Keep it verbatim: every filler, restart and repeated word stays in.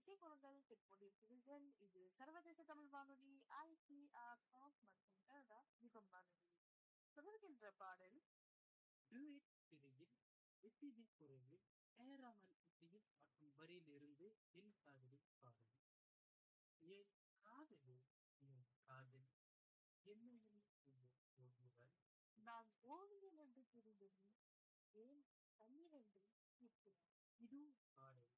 குரங்கள் கேட்டுக்கொண்டிருக்கிறீர்கள். இது சர்வதேச தமிழ் வானொலி ஐ சி ஆர் ஆஃப் மற்றும் கனடா யுகம் வானொலி. தொடர்கின்ற பாடல் டூயட் திரையில் எஸ்பிபி குரலில் ஏராமல் இசையில் மற்றும் வரியிலிருந்து என் காதலி பாடல். என் காதலி என் காதலி என்னையும் ஓடுவாய். நான் ஓவியன் என்று தெரிந்தது ஏன் கண்ணீர் என்று கேட்கிறேன். இது பாடல்